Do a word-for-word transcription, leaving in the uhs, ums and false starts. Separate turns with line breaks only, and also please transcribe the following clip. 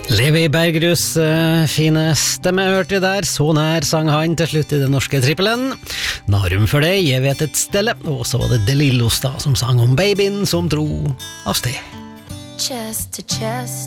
Levi Bergerus uh, fine stemme hørte der, så nær sang han til slutt i den norske trippelen. Narum for det, jeg vet et stelle, og så var det De Lillos da, som sang om babyen som dro av sted.
Chest to chest